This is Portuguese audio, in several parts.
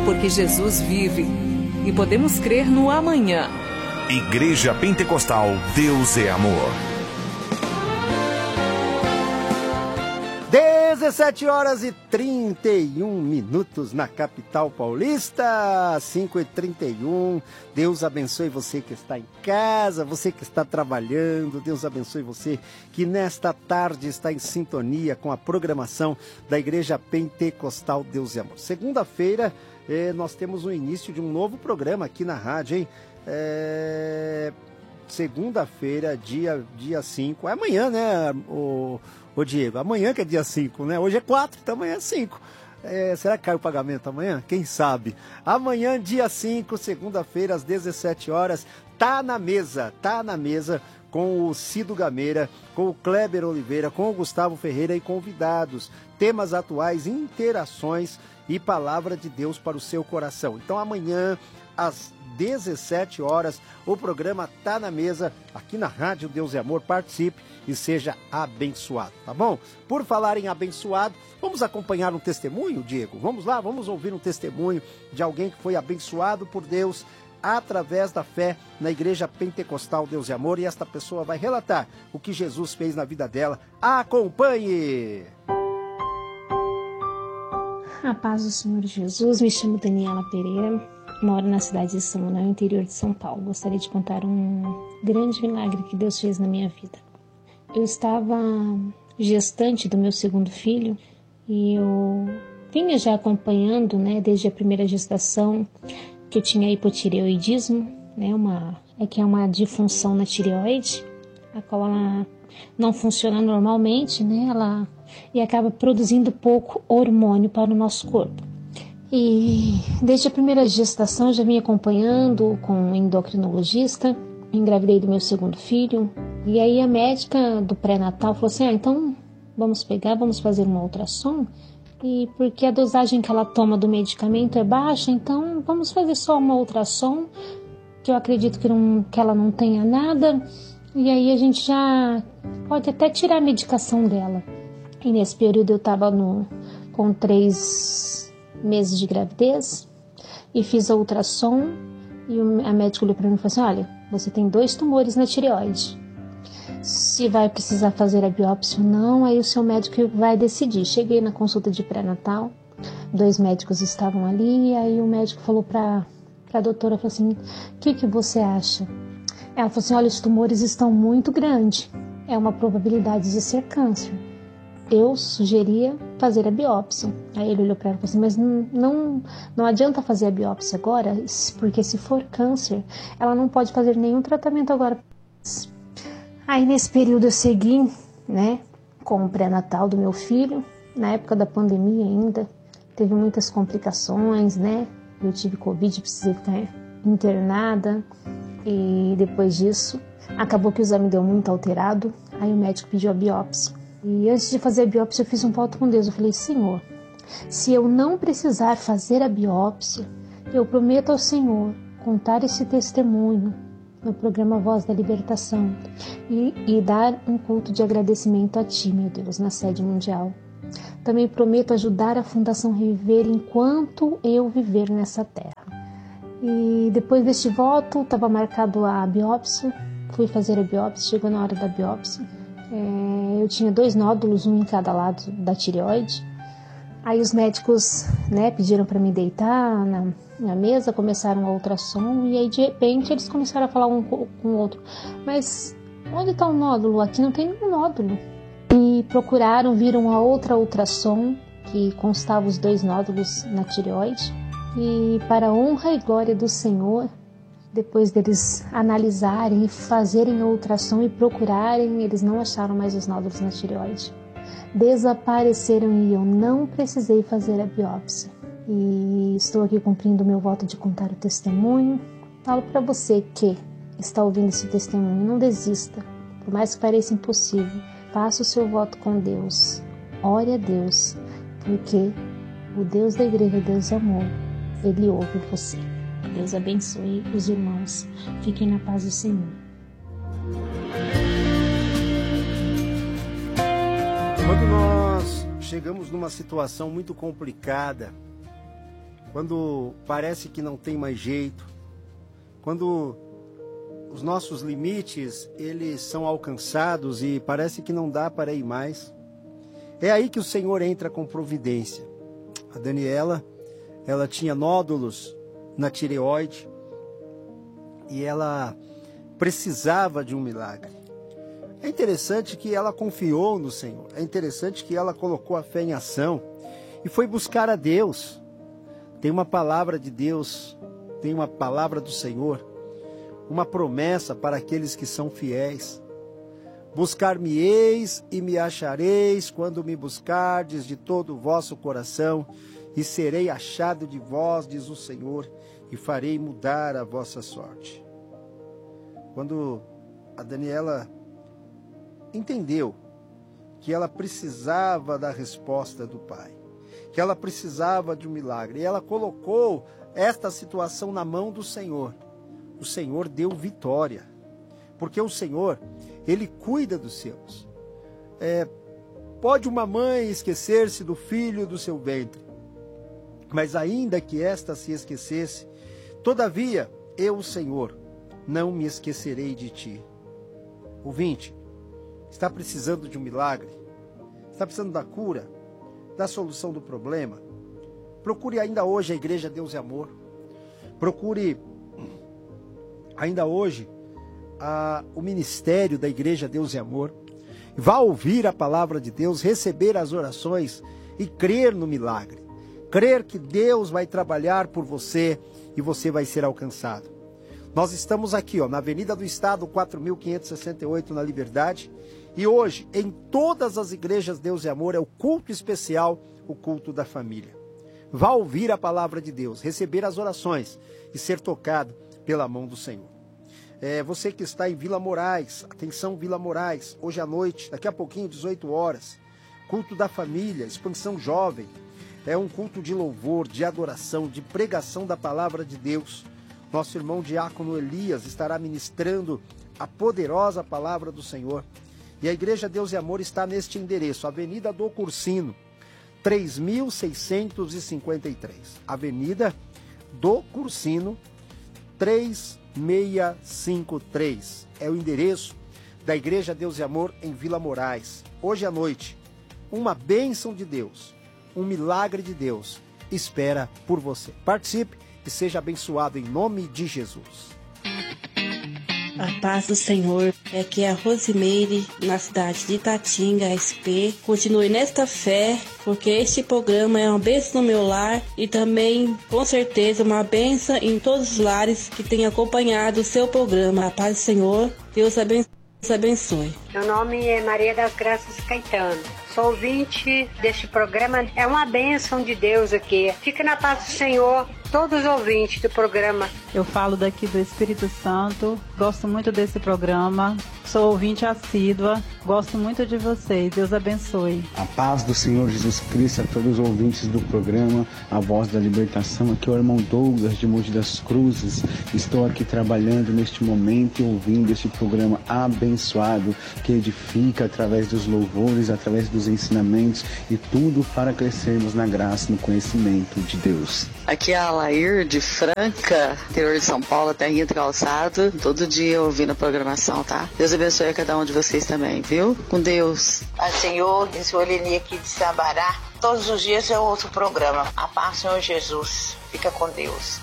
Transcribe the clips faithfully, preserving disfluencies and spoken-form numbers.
porque Jesus vive e podemos crer no amanhã. Igreja Pentecostal Deus é Amor. dezessete horas e trinta e um minutos na capital paulista, cinco e trinta e um. Deus abençoe você que está em casa, você que está trabalhando. Deus abençoe você que nesta tarde está em sintonia com a programação da Igreja Pentecostal Deus é Amor. Segunda-feira eh, nós temos o início de um novo programa aqui na rádio, hein? É... Segunda-feira, dia, dia cinco, é amanhã, né, o, o Diego? Amanhã que é dia cinco, né? Hoje é quatro, então amanhã é cinco. É, será que cai o pagamento amanhã? Quem sabe? Amanhã, dia cinco, segunda-feira, às dezessete horas, tá na mesa, tá na mesa com o Cido Gameira, com o Kleber Oliveira, com o Gustavo Ferreira e convidados. Temas atuais, interações e palavra de Deus para o seu coração. Então amanhã, às dezessete horas, o programa Tá na Mesa, aqui na Rádio Deus é Amor. Participe e seja abençoado, tá bom? Por falar em abençoado, vamos acompanhar um testemunho, Diego? Vamos lá, vamos ouvir um testemunho de alguém que foi abençoado por Deus através da fé na Igreja Pentecostal Deus é Amor, e esta pessoa vai relatar o que Jesus fez na vida dela. Acompanhe! A paz do Senhor Jesus, me chamo Daniela Pereira, moro na cidade de São Manuel, interior de São Paulo. Gostaria de contar um grande milagre que Deus fez na minha vida. Eu estava gestante do meu segundo filho e eu vinha já acompanhando, né, desde a primeira gestação, que eu tinha hipotireoidismo, né, uma, é que é uma disfunção na tireoide, a qual ela não funciona normalmente, né, ela, e acaba produzindo pouco hormônio para o nosso corpo. E desde a primeira gestação eu já vim acompanhando com um endocrinologista, engravidei do meu segundo filho, e aí a médica do pré-natal falou assim, ah, então vamos pegar, vamos fazer uma ultrassom, e porque a dosagem que ela toma do medicamento é baixa, então vamos fazer só uma ultrassom, que eu acredito que, não, que ela não tenha nada, e aí a gente já pode até tirar a medicação dela. E nesse período eu estava com três meses de gravidez e fiz a ultrassom e a médica olhou para mim e falou assim, olha, você tem dois tumores na tireoide, se vai precisar fazer a biópsia ou não, aí o seu médico vai decidir. Cheguei na consulta de pré-natal, dois médicos estavam ali, e aí o médico falou para a doutora, falou assim, o que, que você acha? Ela falou assim, olha, os tumores estão muito grandes, é uma probabilidade de ser câncer. Eu sugeria fazer a biópsia. Aí ele olhou para ela e falou assim, mas não, não, não adianta fazer a biópsia agora, porque se for câncer, ela não pode fazer nenhum tratamento agora. Aí nesse período eu segui, né, com o pré-natal do meu filho, na época da pandemia ainda, teve muitas complicações, né, eu tive Covid, precisei ficar internada, e depois disso, acabou que o exame deu muito alterado, aí o médico pediu a biópsia. E antes de fazer a biópsia, eu fiz um voto com Deus. Eu falei, Senhor, se eu não precisar fazer a biópsia, eu prometo ao Senhor contar esse testemunho no programa Voz da Libertação e, e dar um culto de agradecimento a Ti, meu Deus, na sede mundial. Também prometo ajudar a Fundação Reviver enquanto eu viver nessa terra. E depois deste voto, estava marcado a biópsia, fui fazer a biópsia, chegou na hora da biópsia. É, eu tinha dois nódulos, um em cada lado da tireoide. Aí os médicos, né, pediram para me deitar na, na mesa, começaram a ultrassom e aí de repente eles começaram a falar um com o outro. Mas onde está o nódulo? Aqui não tem nenhum nódulo. E procuraram, viram a outra ultrassom que constava os dois nódulos na tireoide. E para a honra e glória do Senhor, depois deles analisarem e fazerem a ultrassom e procurarem, eles não acharam mais os nódulos na tireoide. Desapareceram e eu não precisei fazer a biópsia. E estou aqui cumprindo o meu voto de contar o testemunho. Falo para você que está ouvindo esse testemunho, não desista. Por mais que pareça impossível, faça o seu voto com Deus. Ore a Deus, porque o Deus da igreja, Deus é amor, Ele ouve você. Deus abençoe os irmãos. Fiquem na paz do Senhor. Quando nós chegamos numa situação muito complicada, quando parece que não tem mais jeito, quando os nossos limites, eles são alcançados e parece que não dá para ir mais. É aí que o Senhor entra com providência. A Daniela, ela tinha nódulos na tireoide e ela precisava de um milagre. É interessante que ela confiou no Senhor. É interessante que ela colocou a fé em ação e foi buscar a Deus. Tem uma palavra de Deus, tem uma palavra do Senhor, uma promessa para aqueles que são fiéis. Buscar-me-eis e me achareis quando me buscardes de todo o vosso coração, e serei achado de vós, diz o Senhor, e farei mudar a vossa sorte. Quando a Daniela entendeu que ela precisava da resposta do Pai, que ela precisava de um milagre, e ela colocou esta situação na mão do Senhor, o Senhor deu vitória, porque o Senhor, Ele cuida dos seus. É, pode uma mãe esquecer-se do filho do seu ventre, mas ainda que esta se esquecesse, todavia eu, o Senhor, não me esquecerei de ti. Ouvinte, está precisando de um milagre? Está precisando da cura? Da solução do problema? Procure ainda hoje a Igreja Deus e Amor. Procure ainda hoje a, o ministério da Igreja Deus e Amor. Vá ouvir a palavra de Deus, receber as orações e crer no milagre. Crer que Deus vai trabalhar por você e você vai ser alcançado. Nós estamos aqui, ó, na Avenida do Estado, quatro mil quinhentos e sessenta e oito, na Liberdade. E hoje, em todas as igrejas Deus e Amor, é o culto especial, o culto da família. Vá ouvir a palavra de Deus, receber as orações e ser tocado pela mão do Senhor. É, você que está em Vila Moraes, atenção Vila Moraes, hoje à noite, daqui a pouquinho, dezoito horas, culto da família, expansão jovem, é um culto de louvor, de adoração, de pregação da palavra de Deus. Nosso irmão diácono Elias estará ministrando a poderosa palavra do Senhor. E a Igreja Deus e Amor está neste endereço, Avenida do Cursino, três mil seiscentos e cinquenta e três. Avenida do Cursino, três mil seiscentos e cinquenta e três. É o endereço da Igreja Deus e Amor em Vila Moraes. Hoje à noite, uma bênção de Deus, um milagre de Deus espera por você. Participe e seja abençoado em nome de Jesus. A paz do Senhor. Aqui é a Rosimeire, na cidade de Itatinga, S P. Continue nesta fé, porque este programa é uma bênção no meu lar e também, com certeza, uma bênção em todos os lares que têm acompanhado o seu programa. A paz do Senhor. Deus abençoe. Meu nome é Maria das Graças Caetano. Sou ouvinte deste programa. É uma bênção de Deus aqui. Fica na paz do Senhor, todos os ouvintes do programa. Eu falo daqui do Espírito Santo. Gosto muito desse programa. Sou ouvinte assídua. Gosto muito de vocês. Deus abençoe. A paz do Senhor Jesus Cristo a todos os ouvintes do programa A Voz da Libertação. Aqui é o irmão Douglas de Monte das Cruzes. Estou aqui trabalhando neste momento e ouvindo este programa abençoado que edifica através dos louvores, através dos ensinamentos e tudo para crescermos na graça e no conhecimento de Deus. Aqui é a Alair de Franca, interior de São Paulo, terrinha do calçado. Todo dia ouvindo a programação, tá? Deus abençoe a cada um de vocês também, viu? Com Deus. A Senhor, esse Oleni aqui de Sabará. Todos os dias é outro programa. A paz, Senhor Jesus. Fica com Deus.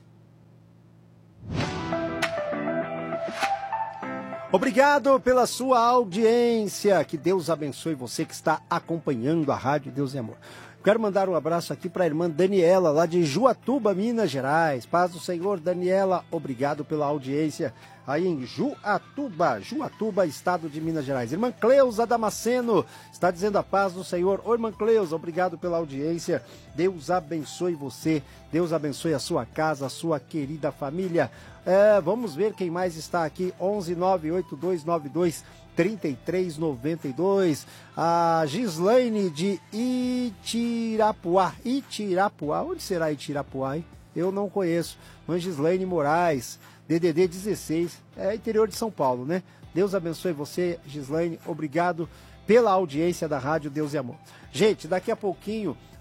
Obrigado pela sua audiência. Que Deus abençoe você que está acompanhando a Rádio Deus e Amor. Quero mandar um abraço aqui para a irmã Daniela, lá de Juatuba, Minas Gerais. Paz do Senhor, Daniela. Obrigado pela audiência aí em Juatuba, Juatuba, estado de Minas Gerais. Irmã Cleusa Damasceno está dizendo a paz do Senhor. Ô, irmã Cleusa, obrigado pela audiência. Deus abençoe você. Deus abençoe a sua casa, a sua querida família. É, vamos ver quem mais está aqui. onze nove oito dois nove dois trinta e três noventa e dois. A Gislaine de Itirapuá. Itirapuá. Onde será Itirapuá, hein? Eu não conheço. Mas Gislaine Moraes, D D D dezesseis. É interior de São Paulo, né? Deus abençoe você, Gislaine. Obrigado pela audiência da Rádio Deus e Amor. Gente, daqui a pouquinho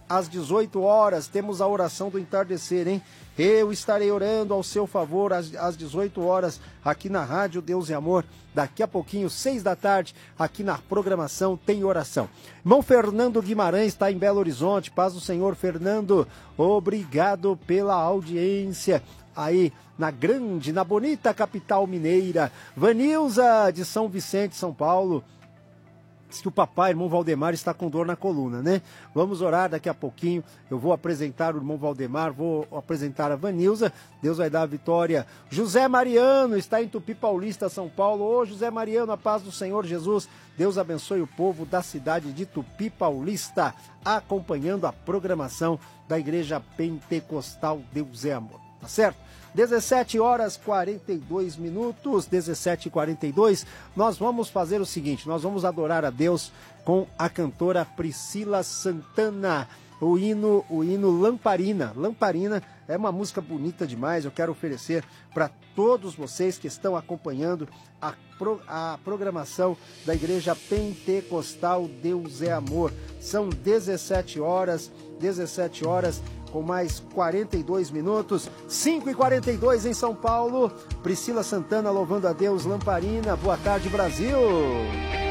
às dezoito horas, temos a oração do entardecer, hein? Eu estarei orando ao seu favor às, às dezoito horas, aqui na Rádio Deus e Amor. Daqui a pouquinho, seis da tarde, aqui na programação tem oração. Irmão Fernando Guimarães está em Belo Horizonte. Paz do Senhor, Fernando. Obrigado pela audiência. Aí, na grande, na bonita capital mineira. Vanilza, de São Vicente, São Paulo. Diz que o papai, irmão Valdemar, está com dor na coluna, né? Vamos orar daqui a pouquinho. Eu vou apresentar o irmão Valdemar, vou apresentar a Vanilza. Deus vai dar a vitória. José Mariano está em Tupi Paulista, São Paulo. Ô, José Mariano, a paz do Senhor Jesus. Deus abençoe o povo da cidade de Tupi Paulista, acompanhando a programação da Igreja Pentecostal Deus é Amor. Tá certo? dezessete horas e quarenta e dois minutos, dezessete e quarenta e dois, nós vamos fazer o seguinte, nós vamos adorar a Deus com a cantora Priscila Santana, o hino, o hino Lamparina. Lamparina é uma música bonita demais, eu quero oferecer para todos vocês que estão acompanhando a, pro, a programação da Igreja Pentecostal Deus é Amor. São dezessete horas, dezessete horas, com mais quarenta e dois minutos, cinco e quarenta e dois em São Paulo. Priscila Santana louvando a Deus, Lamparina. Boa tarde, Brasil!